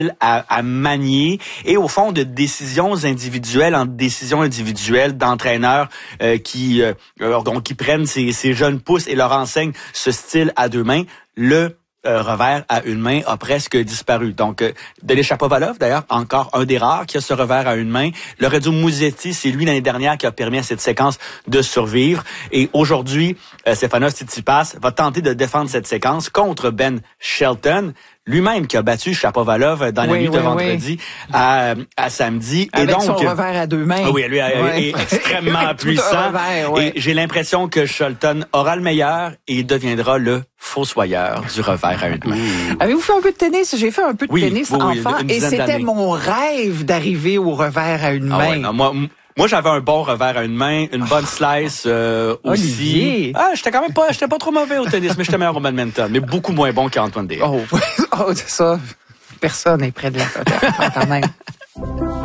à manier et au fond de décisions individuelles en décisions individuelles d'entraîneurs qui prennent ces jeunes pousses et leur enseignent ce style à deux mains. Le revers à une main a presque disparu. Donc, Denis Shapovalov, d'ailleurs, encore un des rares qui a ce revers à une main. Lorenzo Musetti, c'est lui l'année dernière qui a permis à cette séquence de survivre. Et aujourd'hui, Stefanos Tsitsipas va tenter de défendre cette séquence contre Ben Shelton, lui-même qui a battu Shapovalov dans la nuit de vendredi à samedi. Avec et donc, son revers à deux mains. Oui, lui est extrêmement puissant. Revers, Et j'ai l'impression que Shelton aura le meilleur et deviendra le fossoyeur du revers à une main. Avez-vous fait un peu de tennis? J'ai fait un peu de tennis enfant et c'était d'années. mon rêve d'arriver au revers à une main. Ouais, non, moi, j'avais un bon revers à une main, une bonne slice aussi. J'étais pas trop mauvais au tennis, mais j'étais meilleur au badminton, mais beaucoup moins bon qu'Antoine Déa. Oh, ça, personne n'est près de la quand même.